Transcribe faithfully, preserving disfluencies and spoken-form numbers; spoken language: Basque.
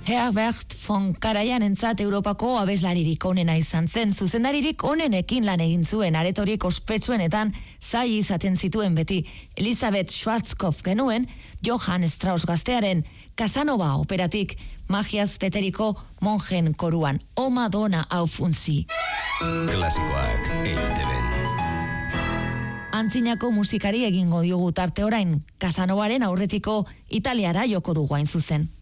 Herbert von Karajanentzat Europako abeslaririk onena izan zen, zuzendaririk onenekin lan egin zuen, aretorik ospetsuenetan zai izaten zituen beti. Elisabeth Schwarzkopf genuen, Johann Strauss gaztearen Casanova operatik, magiaz beteriko monjen koruan, O Madonna auf uns sie. Klasikoak E I Te Ben. Antzinako musikari egingo diogu tarte orain, Casanovaren aurretiko Italiara joko dugu hain zuzen.